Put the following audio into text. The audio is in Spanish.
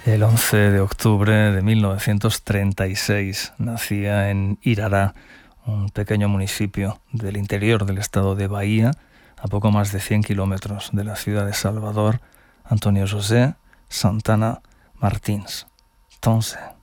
El 11 de octubre de 1936 nacía en Irará, un pequeño municipio del interior del estado de Bahía, a poco más de 100 kilómetros de la ciudad de Salvador, Antonio José Santana Martins. Entonces